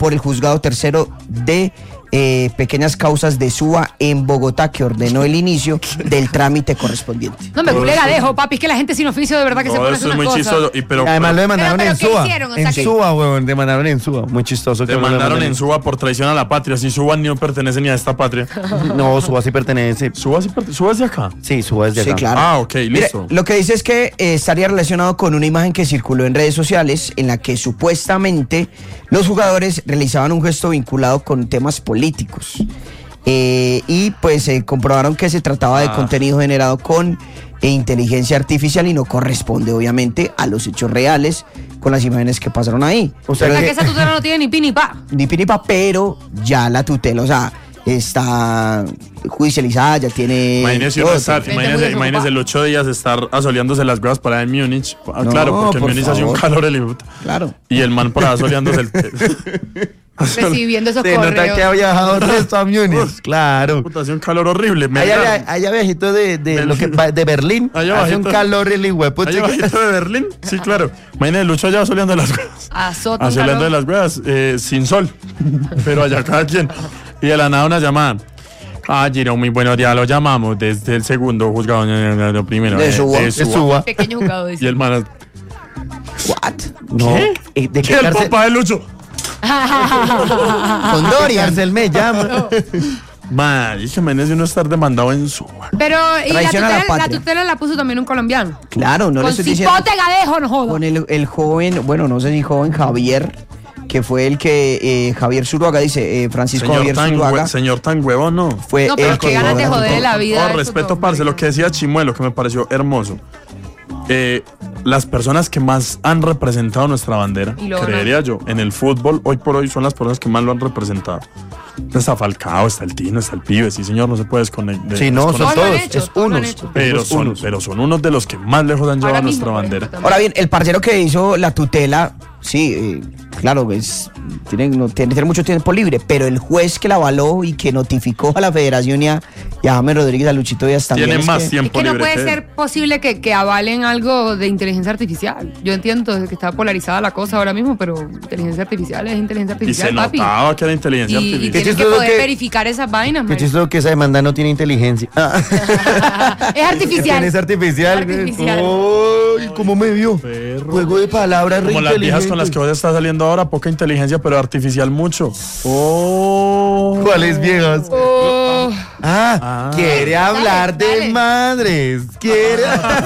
por el juzgado tercero de pequeñas causas de Suba en Bogotá, que ordenó el inicio del trámite correspondiente. No me culé Gadejo, papi, es que la gente sin oficio de verdad que se pone eso es unas muy cosas. chistoso. Pero además lo demandaron pero en ¿qué Suba. hicieron? O sea, En que- Suba, huevón, demandaron en Suba. Muy chistoso. que te lo mandaron demanden. en Suba por traición a la patria. Si Suba no pertenece ni a esta patria. No, Suba sí pertenece. Suba es de acá. Sí, Suba es de acá. Sí, claro. Ah, ok, Mire, listo. lo que dice es que estaría relacionado con una imagen que circuló en redes sociales en la que supuestamente los jugadores realizaban un gesto vinculado con temas políticos. Y pues comprobaron que se trataba de contenido generado con inteligencia artificial y no corresponde obviamente a los hechos reales con las imágenes que pasaron ahí. O sea O sea, que- que esa tutela no tiene ni pi ni pa. Ni pinipa, pero ya la tutela, o sea, está judicializada, ya tiene... Imagínese, todo. imagínese el 8 días estar asoleándose las huevas para en Múnich. Ah, No, claro, porque en por Múnich hace un favor. calor el hijo de puta. Claro. Y el man por ahí asoleándose el. Recibiendo esos Se nota correos. que ha viajado el resto a Múnich. Claro. Puta, hace un calor horrible. Allá viejito de Berlín. Allá Hace un bajito. calor el hijueputa. ¿Allá bajito de Berlín? Sí, claro. Imagínese el Lucho allá asoleando las huevas. Azota un Asoleando calor. las huevas, sin sol. Pero allá cada quien. Y de la nada una llamada. Ah, Giro, muy buenos días. Lo llamamos desde el segundo juzgado. Lo primero. De Suba. De Suba. Pequeño jugador, Y dice. el man. What? No. ¿De ¿Qué? qué El cárcel? papá de Lucho. Con ¿Qué Dorian. cárcel me llama? Man, dije, imagínese uno estar demandado en su. Pero, y Traición a la la patria. tutela la puso también un colombiano. Claro, no le Con estoy diciendo... cipote Gadejo, no joda. Con el joven, bueno, no sé si joven Javier, que fue el que Javier Zuluaga, dice Francisco Javier Zuluaga, Señor tan huevón, no. fue No, pero el qué que... ganas de joder la vida. Todo de respeto, estos parce, lo que decía Chimuelo, que me pareció hermoso. Las personas que más han representado nuestra bandera, Y lo creería yo, en el fútbol, hoy por hoy son las personas que más lo han representado. Está Falcao, está el Tino, está el Pibe, sí señor, no se puede desconectar. Sí, no, son Todos lo han todos. hecho, Es todos lo han unos. hecho. Pero son unos de los que más lejos han llevado Ahora nuestra mismo, por bandera. ejemplo, Ahora bien, el parcero que hizo la tutela, sí, claro, tiene mucho tiempo libre, pero el juez que la avaló y que notificó a la federación y a James Rodríguez, a Luchito Díaz también. Tiene es más que- tiempo Es que no libre puede que ser posible que avalen algo de inteligencia artificial. Yo entiendo que está polarizada la cosa ahora mismo, pero inteligencia artificial es inteligencia Y se artificial, papi. notaba que era inteligencia Y artificial. tienes que chistoso poder que- verificar esas vainas, Qué marica. chistoso que esa demanda no tiene inteligencia. Es artificial. Es artificial. Artificial. Ay, ¿cómo me vio? Perro. Juego de palabras. Como las viejas con las que vos estás saliendo ahora, poca inteligencia, pero artificial mucho. Oh. ¿Cuáles viejas? Oh, Quiere hablar de dale. madres. Quiere.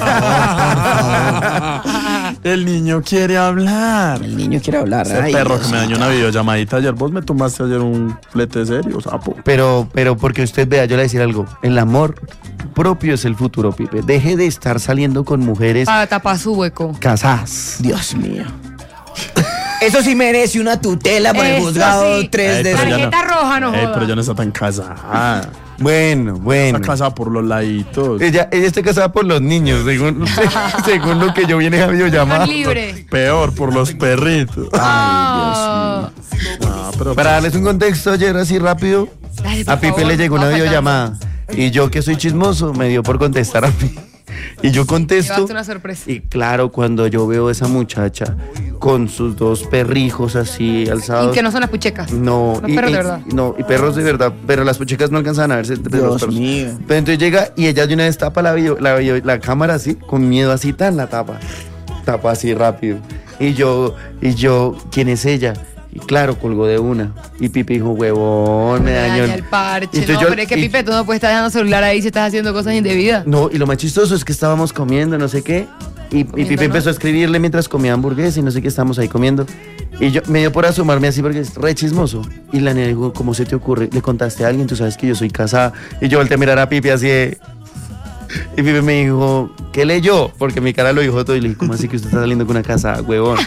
El niño quiere hablar. El niño quiere hablar. Ese ay, perro Dios que me dañó una videollamadita ayer. Vos me tomaste ayer un flete serio, sapo. Pero porque usted vea, yo le voy a decir algo. El amor propio es el futuro, Pipe. Deje de estar saliendo con mujeres para tapar su hueco. casadas. Dios mío. Eso sí merece una tutela por el Eso juzgado sí. 3 de... Ey, pero ya Tarjeta roja, no joda. pero ya no está tan casada. Bueno. Está casada por los laditos. Ella está casada por los niños, según lo que yo viene a videollamada. Más libre. Peor, por los perritos. Ah. No, pero Para darles un contexto ayer así rápido, Dale, por a Pipe favor, le llegó una vamos videollamada y yo que soy chismoso me dio por contestar a mí. Y yo contesto. Llevaste una sorpresa. Y claro, cuando yo veo a esa muchacha con sus dos perrijos así alzados. Y que no son las puchecas. No, Los perros de verdad. No, y perros de verdad, pero las puchecas no alcanzan a verse entre los Dios perros. mío. Pero entonces llega y ella de una vez tapa la cámara así, con miedo así tan la tapa. Tapa así rápido. Y yo, ¿quién es ella? Y claro, colgó de una. Y Pipe dijo, huevón, me dañó. Daña el parche. Entonces No, yo- pero es que y- Pipe, tú no puedes estar dejando celular ahí si estás haciendo cosas indebidas. No, y lo más chistoso es que estábamos comiendo, no sé qué. Y Pipe ¿no? empezó a escribirle mientras comía hamburguesa y no sé qué, estábamos ahí comiendo. Y yo me dio por asomarme así porque es re chismoso. Y la niña dijo, ¿cómo se te ocurre? ¿Le contaste a alguien? Tú sabes que yo soy casada. Y yo volteé a mirar a Pipe así de... Y Pipe me dijo, ¿qué leyó? Porque mi cara lo dijo todo y le dije, ¿cómo así que usted está saliendo con una casa, huevón?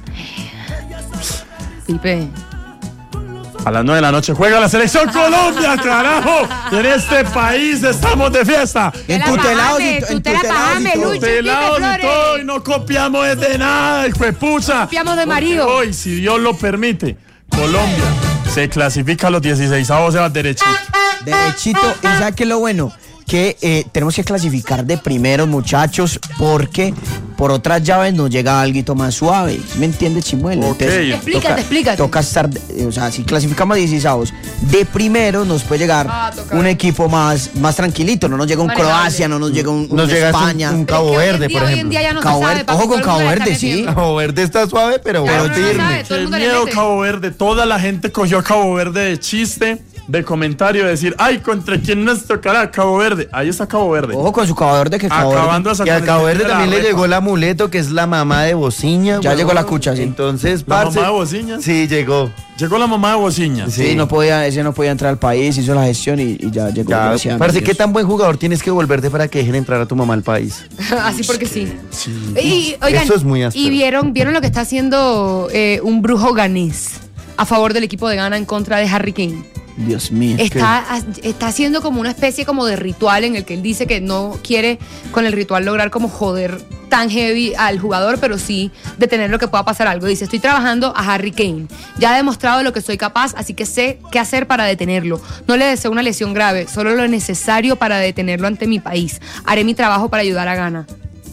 Pipe. a las 9 de la noche juega la selección Colombia, carajo. Y en este país estamos de fiesta. En Tutela tutelados pajame, y en tutela tutelados pajame, y todo. Lucho. Pelados y Flores. todo, y no copiamos desde nada, hijo de pucha. Copiamos de Porque marido. Hoy, si Dios lo permite, Colombia se clasifica a los 16avos, se va derechito. Derechito. ¿Y sabe qué es lo bueno? que tenemos que clasificar de primeros, muchachos, porque por otras llaves nos llega algo más suave. ¿Me entiendes, Chimuelo? Ok. Explícate. Toca estar, o sea, si clasificamos a 16avos de primero, nos puede llegar un equipo más tranquilito. No nos llega un Manejable. Croacia, no nos llega un Nos llega España. un Pero es Cabo que Verde, por Hoy en ejemplo. día ya no Cabo se sabe. Verde, papi, ojo con todo el mundo Cabo le está Verde, sí. metiendo. Cabo Verde está suave, pero Ya bueno, uno no firme. sabe, todo el Qué mundo le miedo mete. Cabo Verde. Toda la gente cogió a Cabo Verde de chiste, de comentario, de decir, ay, ¿contra quién nos tocará? Cabo Verde. Ahí está Cabo Verde. Ojo con su Cabo Verde, que Cabo Acabando Verde. de Y sacar a Cabo Verde de la también le repa. llegó el amuleto, que es la mamá de Bociña. Ya huevón. llegó la cucha, sí. Entonces, ¿La parce, mamá de Bociña? Sí, llegó. Llegó la mamá de Bociña. Sí, ese no podía entrar al país, hizo la gestión y ya llegó. Ya, gracias a parce, Dios. ¿qué tan buen jugador tienes que volverte para que dejen entrar a tu mamá al país? Así porque sí. Sí. Y, oigan, Eso es muy áspero. y vieron lo que está haciendo un brujo ganés a favor del equipo de Ghana en contra de Harry Kane. Dios mío. Está haciendo como una especie como de ritual en el que él dice que no quiere con el ritual lograr como joder tan heavy al jugador, pero sí detener lo que pueda pasar algo. Dice, estoy trabajando a Harry Kane. Ya he demostrado lo que soy capaz, así que sé qué hacer para detenerlo. No le deseo una lesión grave, solo lo necesario para detenerlo ante mi país. Haré mi trabajo para ayudar a Ghana.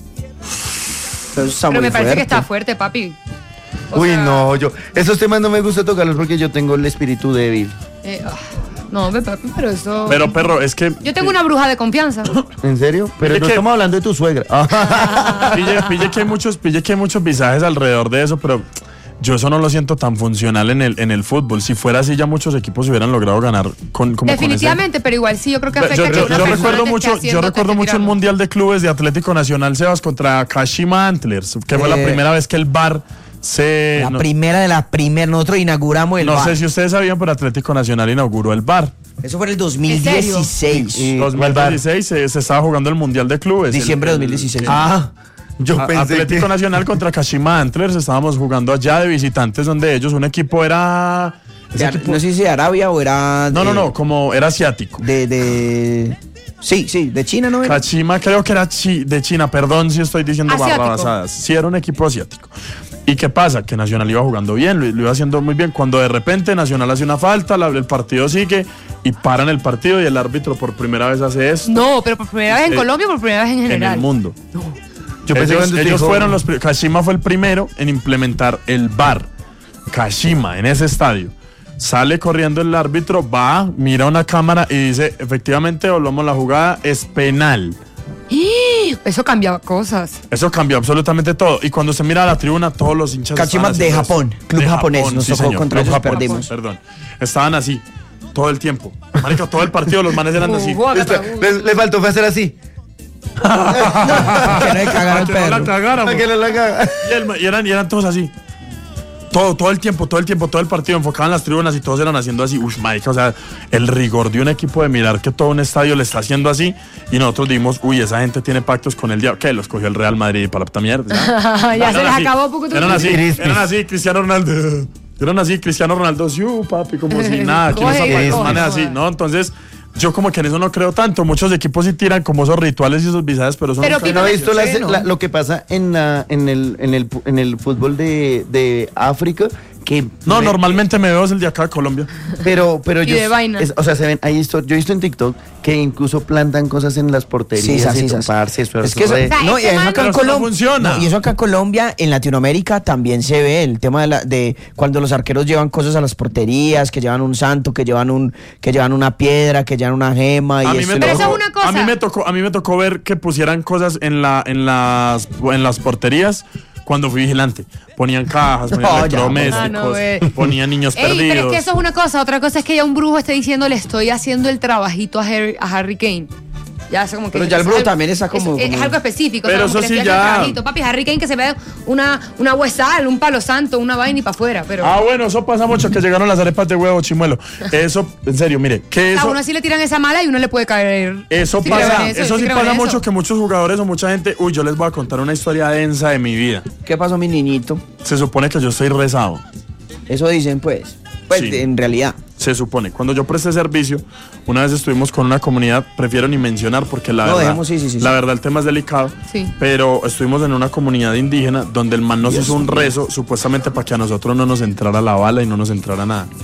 Eso está Pero muy me parece fuerte. que está fuerte, papi. O Uy, sea, no, esos temas no me gusta tocarlos porque yo tengo el espíritu débil. No, papi, pero eso... Pero, perro, es que... Yo tengo una bruja de confianza. ¿En serio? Pero Pille no que- estamos hablando de tu suegra. Pille que hay muchos visajes alrededor de eso, pero yo eso no lo siento tan funcional en el fútbol. Si fuera así, ya muchos equipos hubieran logrado ganar con Definitivamente, pero igual sí, yo creo que con ese... afecta que una Yo persona recuerdo te mucho, esté haciendo, yo te recuerdo esté mucho el tirando. Mundial de Clubes de Atlético Nacional, Sebas, contra Kashima Antlers, que fue la primera vez que el VAR se... La no, primera de la primera, nosotros inauguramos el no VAR. sé si ustedes sabían, pero Atlético Nacional inauguró el VAR. Eso fue en el ¿En 2016. Sí. 2016 se estaba jugando el Mundial de Clubes. Diciembre de 2016. Yo pensé Atlético que... Nacional contra Kashima Antlers, estábamos jugando allá de visitantes donde ellos, un equipo era... ese equipo- No sé si de Arabia o era... no, como era asiático. Sí, de China, ¿no? era? Kashima creo que era de China, perdón si estoy diciendo Asiático. barrabasadas. Sí, era un equipo asiático. ¿Y qué pasa? Que Nacional iba jugando bien, lo iba haciendo muy bien. Cuando de repente Nacional hace una falta, el partido sigue y paran el partido y el árbitro por primera vez hace esto No, pero por primera vez en Colombia o por primera vez en en general. el mundo. Yo pensé cuando Ellos dijo- fueron Kashima fue el primero en implementar el VAR. Kashima, en ese estadio. Sale corriendo el árbitro, va, mira una cámara y dice, efectivamente, volvamos la jugada, es penal. Eso cambia cosas. Eso cambió absolutamente todo. Y cuando se mira a la tribuna, todos los hinchas Kashima estaban de haciendo Japón, eso. club De japonés, nos tocó señor, contra club ellos, japonés, perdimos. Perdón. Estaban así, todo el tiempo. Marica, todo el partido los manes eran así. Le faltó fue hacer así. Que no hay que cagar al Para que no la perro. cagáramos. Para que no la caga. Y eran todos así. Todo el tiempo, todo el partido enfocaban las tribunas y todos eran haciendo así. Uy, marica, o sea, el rigor de un equipo de mirar que todo un estadio le está haciendo así y nosotros dimos, uy, esa gente tiene pactos con el diablo. ¿Qué? Los cogió el Real Madrid para la mierda. Ya se les Así, acabó poco Eran así, Cristiano Ronaldo. Eran así, Cristiano Ronaldo, sí, papi, como si nada. ¿Quién Coge, es coge, manes coge. así? No, entonces, yo como que en eso no creo tanto. Muchos equipos sí tiran como esos rituales y esos visajes, pero eso Pero nunca- Pipe, ¿No has visto Sí, ¿no? lo que pasa en el fútbol de África? Que No, normalmente me veo es el de acá de Colombia. Pero Y ellos, de vaina. o sea, se ven, yo he visto en TikTok que incluso plantan cosas en las porterías y parce, eso Es que eso, O sea, no, y este eso man- acá en Pero eso no Colombia funciona. y eso acá en Colombia, en Latinoamérica también se ve el tema de cuando los arqueros llevan cosas a las porterías, que llevan un santo, que llevan una piedra, que llevan una gema y A mí, esto me y lo Pero eso tocó, es una cosa. a mí me tocó ver que pusieran cosas en las porterías cuando fui vigilante. Ponían cajas, ponían No, ya, electrodomésticos, Ah, no, ve. ponían niños Ey, perdidos. pero es que eso es una cosa. Otra cosa es que ya un brujo esté diciendo, le estoy haciendo el trabajito a Harry Kane. Ya, eso como que Pero ya el es brujo algo- también está como- Es como- algo específico. Pero o sea, como eso que le sí estoy haciendo el ya- trabajito. Papi, Harry Kane que se ve una huesal, un palo santo, una vaina y para afuera. Pero Bueno, eso pasa mucho, que llegaron las arepas de huevo, chimuelo. Eso, en serio, mire, que a eso... uno sí le tiran esa mala y uno le puede caer. Eso Sí pasa, creo en eso sí sí creo en pasa eso. mucho, que muchos jugadores o mucha gente, uy, yo les voy a contar una historia densa de mi vida. ¿Qué pasó, mi niñito? Se supone que yo estoy rezado. Eso dicen, pues. Pues Sí. en realidad. Se supone. Cuando yo presté servicio, una vez estuvimos con una comunidad, prefiero ni mencionar porque la No, verdad, dejemos, sí. la verdad el tema es delicado. Sí. Pero estuvimos en una comunidad indígena donde el man nos hizo un rezo supuestamente para que a nosotros no nos entrara la bala y no nos entrara nada.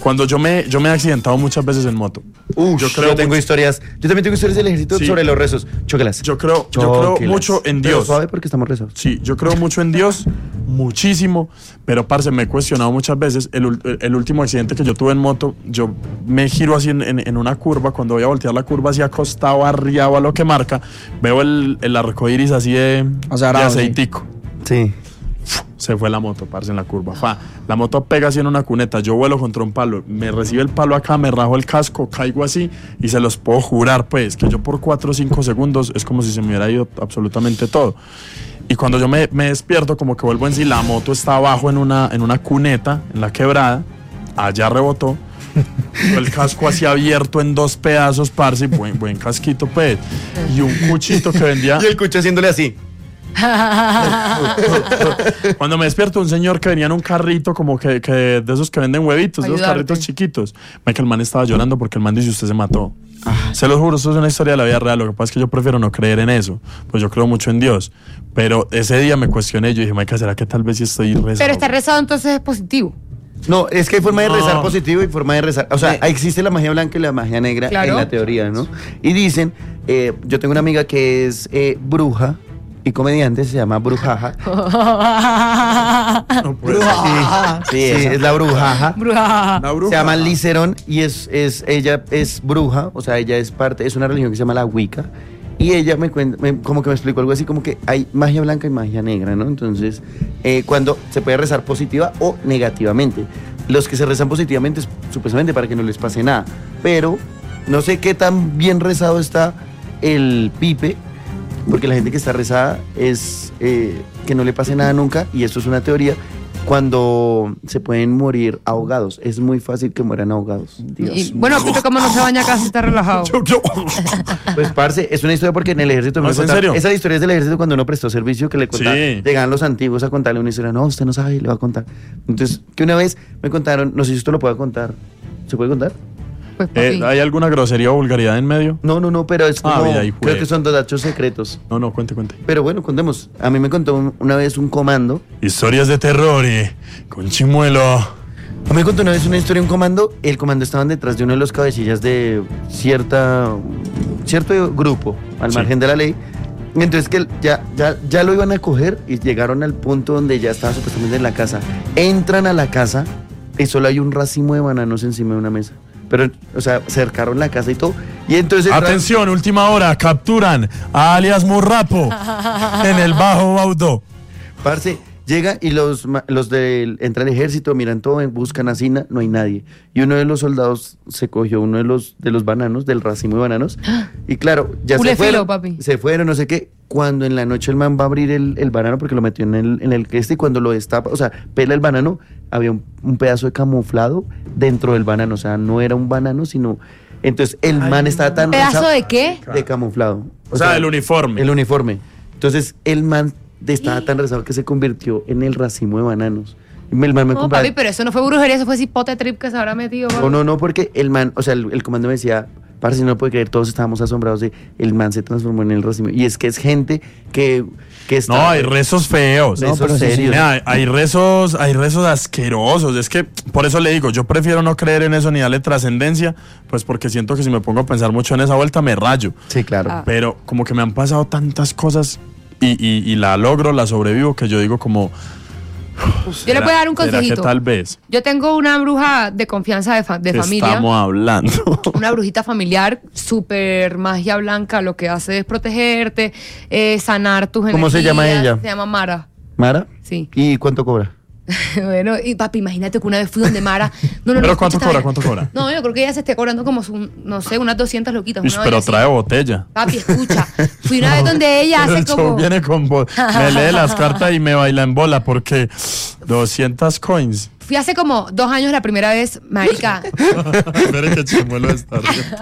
Cuando yo me he accidentado muchas veces en moto. Yo tengo historias. Yo también tengo historias del ejército sobre los rezos. Chóquelas. Yo creo mucho en Dios. Pero suave porque estamos rezados. Sí, yo creo mucho en Dios, muchísimo, pero parce, me he cuestionado muchas veces. El último accidente que yo tuve en moto, yo me giro así en una curva, cuando voy a voltear la curva así acostado, arriado a lo que marca, veo el arcoíris así de aceitico. Sí. Se fue la moto, parce, en la curva. La moto pega así en una cuneta, yo vuelo contra un palo, me recibe el palo acá, me rajo el casco, caigo así y se los puedo jurar, pues, que yo por 4 o 5 segundos es como si se me hubiera ido absolutamente todo. Y cuando yo me despierto, como que vuelvo en sí, la moto está abajo en una cuneta, en la quebrada, allá rebotó. El casco así abierto en 2 pedazos, parce, buen casquito, pues. Y un cuchito que vendía. Y el cucho haciéndole así. Cuando me despierto, un señor que venía en un carrito como que de esos que venden huevitos, de esos carritos chiquitos. El man estaba llorando porque el man dice: usted se mató. Se lo juro, esto es una historia de la vida real. Lo que pasa es que yo prefiero no creer en eso, pues yo creo mucho en Dios. Pero ese día me cuestioné, yo dije: Marica, ¿será que tal vez sí estoy rezado? Pero estar rezado entonces es positivo. No, es que hay forma de rezar positivo y forma de rezar. O sea, existe la magia blanca y la magia negra en la teoría, ¿no? Y dicen, yo tengo una amiga que es bruja y comediante, se llama Brujaja. No puede Sí, es la Brujaja. La bruja. Se llama Licerón y ella es bruja, o sea, ella es una religión que se llama la Wicca. Y ella como que me explicó algo así, como que hay magia blanca y magia negra, ¿no? Entonces, cuando se puede rezar positiva o negativamente. Los que se rezan positivamente es supuestamente para que no les pase nada. Pero no sé qué tan bien rezado está el pipe, porque la gente que está rezada es que no le pase nada nunca, y esto es una teoría, cuando se pueden morir ahogados. Es muy fácil que mueran ahogados. Dios. Y, bueno, Pipe, como no se baña casi, está relajado. Pues, parce, es una historia porque en el ejército ¿En serio? Esa historia es del ejército cuando uno prestó servicio, que le contaban, Sí. llegaban los antiguos a contarle una historia. No, usted no sabe, le va a contar. Entonces, que una vez me contaron, no sé si esto lo puedo contar. ¿Se puede contar? Pues, papi. ¿Hay alguna grosería o vulgaridad en medio? No, pero es como, mira, ahí creo que son 2 datos secretos. No, cuente. Pero bueno, contemos. A mí me contó una vez un comando. Historias de terror con Chimuelo. A mí me contó una vez una historia de un comando. El comando estaban detrás de uno de los cabecillas de cierto grupo, al margen de la ley. Entonces que ya lo iban a coger y llegaron al punto donde ya estaba supuestamente en la casa. Entran a la casa y solo hay un racimo de bananos encima de una mesa. Pero, o sea, cercaron la casa y todo. Y entonces... Atención, última hora, capturan a alias Murrapo en el Bajo Baudó. Parce, llega y entra el ejército, miran todo, buscan a Sina, no hay nadie. Y uno de los soldados se cogió uno de los bananos, del racimo de bananos. Y claro, ya se fueron, papi. Se fueron, no sé qué. Cuando en la noche el man va a abrir el banano, porque lo metió en el y cuando lo destapa, o sea, pela el banano, había un pedazo de camuflado dentro del banano. O sea, no era un banano, sino... Entonces, el man estaba tan... ¿Pedazo de qué? De camuflado. O sea, el uniforme. El uniforme. Entonces, el man estaba tan rezado que se convirtió en el racimo de bananos. El man me No, compraba... papi, pero eso no fue brujería, eso fue cipote trip que se habrá metido. Papi. No, porque el man, o sea, el comando me decía, parce, si no puede creer, todos estábamos asombrados de el man se transformó en el racimo. Y es que es gente que está... No, hay rezos feos. Rezos serios. Mira, hay rezos asquerosos. Es que por eso le digo, yo prefiero no creer en eso ni darle trascendencia, pues porque siento que si me pongo a pensar mucho en esa vuelta me rayo. Sí, claro. Ah. Pero como que me han pasado tantas cosas y la sobrevivo, que yo digo como... Yo le puedo dar un ¿será consejito. que tal vez? Yo tengo una bruja de confianza de familia. Estamos hablando. Una brujita familiar, súper magia blanca, lo que hace es protegerte, sanar tus energías. ¿Cómo se llama ella? Se llama Mara. ¿Mara? Sí. ¿Y cuánto cobra? Bueno, y papi, imagínate que una vez fui donde Mara. No, ¿Pero cuánto escucha, cobra? No, yo creo que ella se esté cobrando como, no sé, unas 200 loquitas. Ish, una pero vaina trae así. botella. Papi, escucha. Fui una vez donde ella Pero hace el show como. viene con me lee las cartas y me baila en bola porque 200 coins. Fui hace como 2 años la primera vez, marica. Espere que Chimuelo está.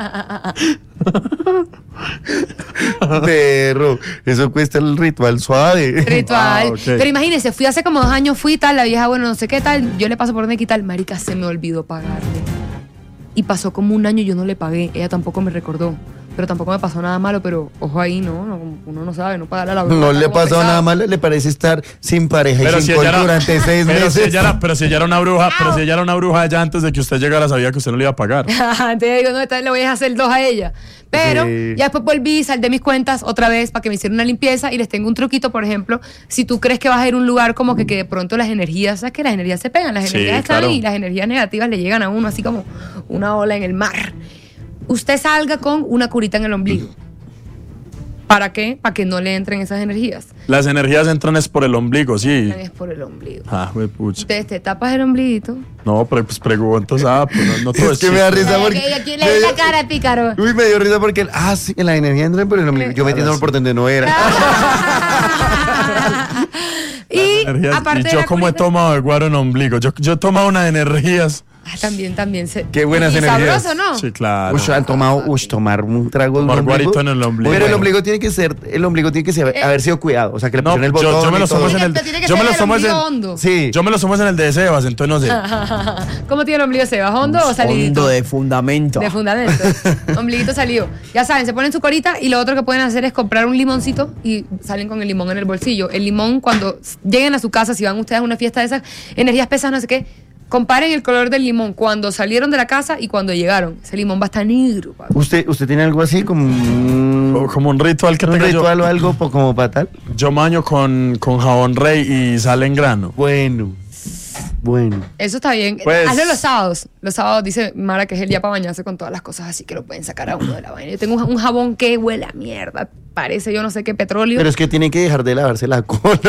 Perro, eso cuesta el ritual suave. Ritual. Ok. Pero imagínense, fui hace como 2 años, fui tal, la vieja, bueno, no sé qué tal, yo le paso por donde quitar, marica, se me olvidó pagarle. Y pasó como 1 año y yo no le pagué, ella tampoco me recordó. pero tampoco me pasó nada malo, pero ojo ahí, uno no sabe, no pagarle a la bruja. No le está como pasó pesado. nada malo, le parece estar sin pareja y sin col durante 6 meses. Pero si ella era una bruja, ella antes de que usted llegara sabía que usted no le iba a pagar. Entonces digo, no, le voy a hacer 2 a ella. Pero Sí. ya después volví, saldé mis cuentas otra vez para que me hicieran una limpieza y les tengo un truquito, por ejemplo, si tú crees que vas a ir a un lugar como que de pronto las energías, ¿sabes que las energías se pegan? Las Sí, energías están claro. ahí y las energías negativas le llegan a uno así como una ola en el mar. Usted salga con una curita en el ombligo. ¿Para qué? Para que no le entren esas energías. Las energías entran es por el ombligo, sí. Es por el ombligo. Ah, güey, pucha. Entonces te tapas el ombliguito. No, pero pues pregunto, pues no todo Es que me da risa porque... Aquí le di la cara, pícaro. Uy, me dio risa porque... sí, la energía entra por el ombligo. Yo metiéndolo por donde no era. Y Energías. aparte Y de yo la como he curita- tomado de guaro en ombligo. Yo he tomado unas energías. También. Qué buenas y energías. sabroso, ¿no? Sí, claro. Tomar un trago de un Tomar ombligo. guarito en el ombligo. Pero el Bueno. ombligo tiene que ser, haber sido cuidado. O sea, que le No, pusieron el botón yo me y lo todo. tomo en el... Tiene que Yo me ser lo el tomo en ombligo el... hondo. Sí. Yo me lo tomo en el de Sebas, entonces no sé. ¿Cómo tiene el ombligo ese? ¿Hondo o salidito? Hondo de fundamento. De fundamento. Ombliguito salido. Ya saben, se ponen su corita y lo otro que pueden hacer es comprar un limoncito y salen con el limón en el bolsillo. El limón, cuando lleguen a su casa, si van ustedes a una fiesta de esas, energías pesadas, no sé qué, comparen el color del limón cuando salieron de la casa y cuando llegaron. Ese limón va a estar negro, papi. ¿Usted tiene algo así como Como un ritual que un tengo ritual o algo como para tal? yo maño con jabón rey y sal en grano. Bueno. Eso está bien. Pues- Hazlo los sábados. Los sábados dice Mara que es el día para bañarse con todas las cosas así que lo pueden sacar a uno de la vaina. Yo tengo un jabón que huele a mierda. Parece yo no sé qué petróleo. Pero es que tiene que dejar de lavarse la cola.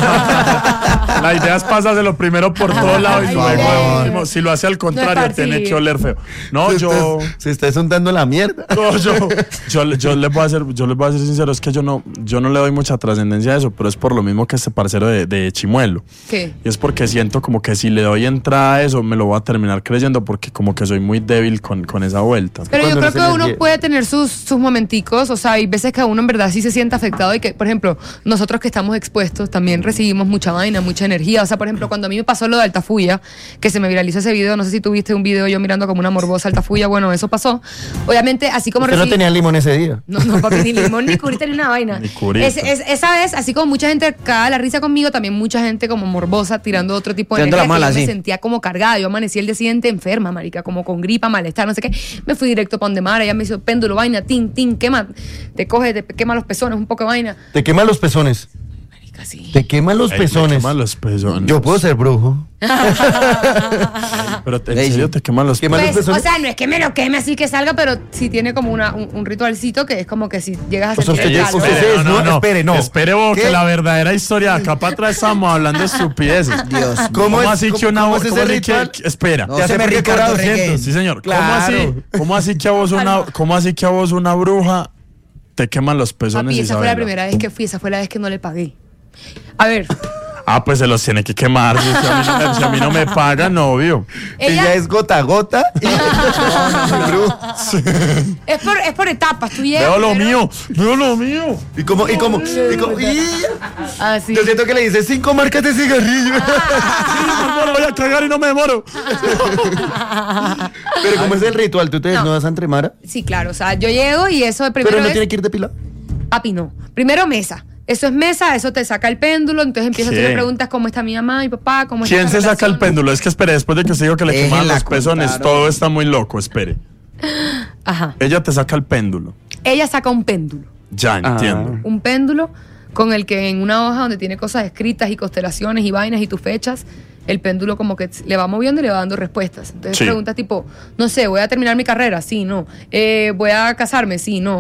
La idea es pasárselo primero por todos lados y Ay, luego bien. último, si lo hace al contrario, esparcir. tiene que oler feo. No, yo... Se está untando la mierda. No, yo les voy a ser sincero, es que yo no le doy mucha trascendencia a eso, pero es por lo mismo que este parcero de Chimuelo. ¿Qué? Y es porque siento como que si le doy entrada a eso, me lo voy a terminar creyendo porque como que soy muy débil con esa vuelta. Pero yo Cuando creo no se que les uno llega. puede tener sus momenticos, o sea, hay veces que uno en verdad sí se siente afectado y que, por ejemplo, nosotros que estamos expuestos también recibimos mucha vaina, mucha energía. O sea, por ejemplo, cuando a mí me pasó lo de Altafulla, que se me viralizó ese video, no sé si tuviste un video yo mirando como una morbosa Altafulla, bueno, eso pasó. Obviamente, así como Usted no tenía limón ese día. No, papi, ni limón, ni curita, ni una vaina. Ni curita. Esa vez, así como mucha gente cagada la risa conmigo, también mucha gente como morbosa tirando otro tipo de Tirando la energía, mala, que yo sí. me sentía como cargada. Yo amanecí el día siguiente enferma, marica, como con gripa, malestar, no sé qué. Me fui directo para donde Mara, ella me hizo péndulo, vaina, tin, quema, te coge, te quema los pezones, un poco de vaina. Te quema los pezones. Marica, sí. Te quema los Ay, me pezones. queman los pezones. Yo puedo ser brujo. Pero en Ey, serio sí. te queman los Quema los Pues, pezones. o sea, no es que me lo queme así que salga, pero sí tiene como un ritualcito que es como que si llegas a O sea, sentir el usted- calor. usted- espere, no. Espere vos, ¿Qué? que la verdadera historia, acá para atrás estamos hablando de estupideces. Dios. ¿Cómo es- así que una cómo voz, es ese cómo así ritual? que, espera, No ¿Te hace se me porque Ricardo cobra 200? Reguén. sí señor, Claro. ¿Cómo así que a vos una bruja te queman los pezones? Papi, esa fue la Isabela? primera vez que fui, esa fue la vez que no le pagué. A ver, Ah, pues se los tiene que quemar. Si a mí no me pagan, no, obvio. Ella es gota a gota y brujo. es por etapas, tú llegas. Veo lo primero- mío. Y como y Ah, sí. yo siento que le dice 5 marcas de cigarrillo. No voy a cagar y no me demoro. Pero como es el ritual, tú te No. desnudas ante Mara, Sí, claro, o sea, yo llego y eso de primero pero no es... tiene que ir depilado. Papi, no. Primero mesa. Eso es mesa, eso te saca el péndulo, entonces empiezas a ¿Qué? hacerle preguntas cómo está mi mamá, mi papá, cómo está ¿Quién esa se saca el relación. péndulo? Es que espere, después de que usted dijo que le Déjenla quemaban los pezones, contar, todo está muy loco, espere. Ajá. Ella te saca el péndulo. Ella saca un péndulo. Ya entiendo. Un péndulo con el que en una hoja donde tiene cosas escritas y constelaciones y vainas y tus fechas, el péndulo como que le va moviendo y le va dando respuestas. Entonces Sí. preguntas tipo, no sé, ¿voy a terminar mi carrera? Sí, no. ¿Voy a casarme? Sí, no.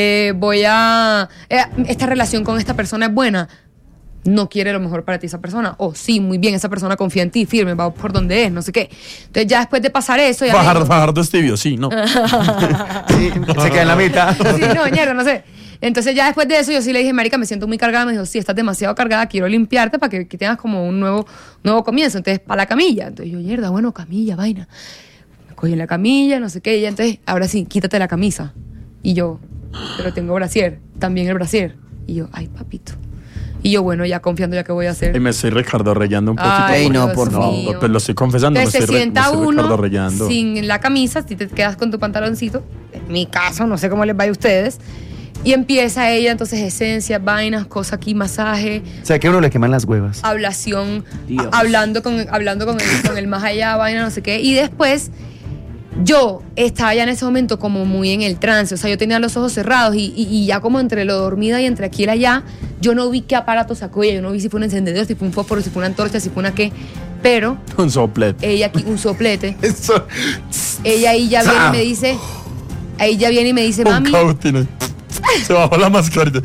¿Esta relación con esta persona es buena? No quiere lo mejor para ti esa persona. O sí, muy bien, esa persona confía en ti, firme, va por donde es, no sé qué. Entonces ya después de pasar eso... Ya me dijo- Fajardo es tibio, sí, no. Sí, se queda en la mitad. Sí, no, ñero, no sé. Entonces ya después de eso yo sí le dije, marica, me siento muy cargada. Me dijo, sí, estás demasiado cargada, quiero limpiarte para que tengas como un nuevo comienzo. Entonces, para la camilla. Entonces yo, mierda, bueno, camilla, vaina. Me cogí en la camilla, no sé qué. Y ella, entonces, ahora sí, quítate la camisa. Y yo, pero tengo brasier, también el brasier. Y yo, ay, papito. Y yo, bueno, ya confiando ya que voy a hacer. Y me estoy Ricardo reyando un poquito. Ay, no, Dios por favor. mío. Pues lo estoy confesando, Entonces se me sienta estoy uno Ricardo reyando. sin la camisa, si te quedas con tu pantaloncito, mi caso, no sé cómo les vaya a ustedes. Y empieza ella, entonces, esencias, vainas, cosas aquí, masaje, O sea, que a uno le queman las huevas. ablación, Dios. hablando con el más allá, vaina, no sé qué. Y después, yo estaba ya en ese momento como muy en el trance. O sea, yo tenía los ojos cerrados y ya como entre lo dormida y entre aquí y allá, yo no vi qué aparato sacó ella. Yo no vi si fue un encendedor, si fue un fósforo, si fue una antorcha, si fue una qué. Pero Un soplete. ella aquí, un soplete. Eso. Ella ahí ya viene y me dice, Un mami, cautine. Se bajó la mascarita.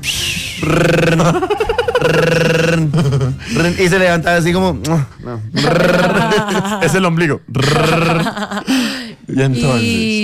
Y se levantaba así como. No. Es el ombligo. Y entonces.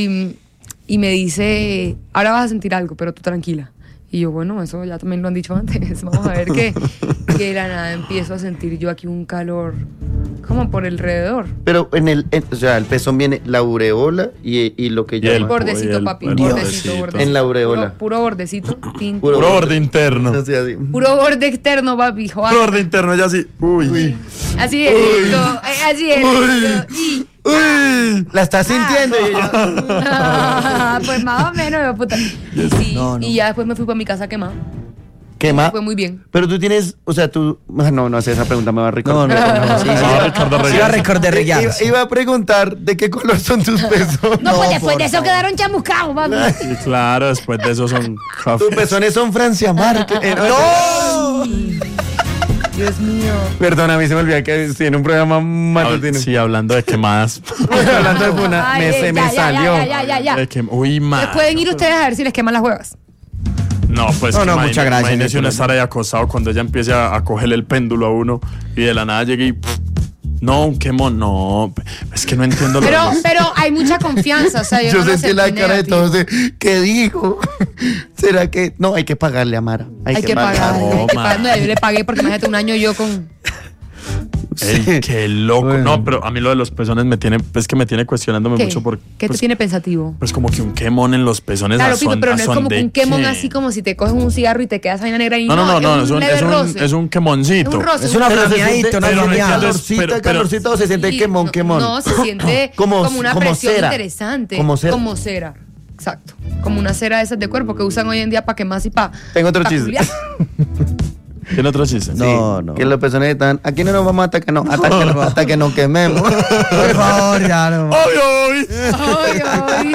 y me dice, ahora vas a sentir algo, pero tú tranquila. Y yo, bueno, eso ya también lo han dicho antes. Vamos a ver que de la nada empiezo a sentir yo aquí un calor como por alrededor. Pero o sea, el pezón viene la ureola y lo que Y el llama. Bordecito, papi. el Bordecito, bordecito. bordecito. En la aureola. Puro bordecito. Tin, Puro Puro borde interno. Así. puro borde externo, papi. Joder. Puro borde interno, ya así. Uy. Así es. Así es. Y, Uy. La estás sintiendo y ella. pues más o menos, hijo de puta. Y, sí, No, no. y ya después me fui para mi casa quemada. Quema. Fue muy bien. Pero tú tienes, o sea, tú. No sé, esa pregunta me va a No, recordar. no, sí, Ah, Ricardo sí, Reyes. iba a recordar Reyes. Iba a preguntar de qué color son tus pezones. No, pues después por de eso favor. quedaron chamuscados, papi. Y claro, después de eso son Tus cafés. pezones son Francia Márquez. ¡No! Dios mío. Perdón, a mí se me olvidó que tiene un programa matutino. Sí, hablando de quemadas. Hablando de Puna, Ay, se me ya, salió. Ya. De uy, man. Pueden ir ustedes a ver si les queman las huevas. No, pues No, que no, muchas gracias, imagínese no uno hay estar ahí acostado cuando ella empiece a cogerle el péndulo a uno y de la nada llegue y. No, un quemón, no. Es que no entiendo lo Pero hay mucha confianza, o sea, yo Yo no lo sentí la sentí cara de negativo. todos de, ¿qué dijo? ¿Será que? No, hay que pagarle a Mara. Hay que pagar, No, hay que man. pagar. No, yo le pagué porque imagínate un año yo con... Ey, qué loco. Bueno. No, pero a mí lo de los pezones me tiene cuestionándome ¿Qué? mucho porque. ¿Qué te pues, tiene pensativo? pues como que un quemón en los pezones. Claro, a son- Pipe, pero a no es son como de que un quemón qué. así como si te coges un cigarro y te quedas vaina negra y No, es un, leve roce. es un quemoncito. Es un roce. Es una Pero se flameadita, siente- una pero no flameada. entiendo, Calorcito, pero- calorcito, o se siente Sí, quemón. No, se siente Como- como una como presión cera. interesante. Como cera. Como cera. Exacto. Como una cera de esas de cuerpo que usan hoy en día para quemarse y para... Tengo otro chiste. ¿Tiene otro chiste? No, no. Que los pezones están. Aquí no nos vamos hasta que no, hasta que nos quememos. Por favor, ya no. ¡Ay, ay! Ay,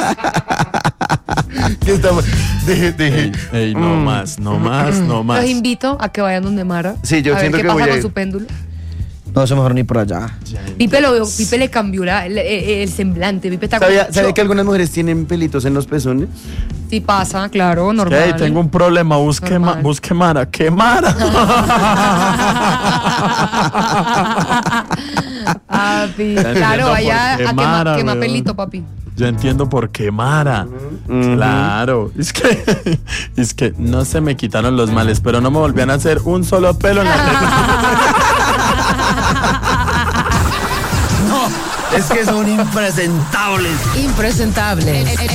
ay. Que estamos- dije. Ey, no más, no más, no más. Los invito a que vayan donde Mara. Sí, yo a ver siento qué que pasa voy a con ir. su péndulo. No, eso mejor ni por allá. Pipe le cambió el semblante. Pipe está como... ¿Sabía que algunas mujeres tienen pelitos en los pezones? Sí pasa, claro, normal. Ey, tengo un problema, busque Mara. ¿Qué Mara? Papi. Ya entiendo Claro, por allá qué a Mara, quema weón. pelito, papi. Yo entiendo por qué Mara. Claro. Es que no se me quitaron los males, pero no me volvían a hacer un solo pelo en la Es que son impresentables. Impresentable.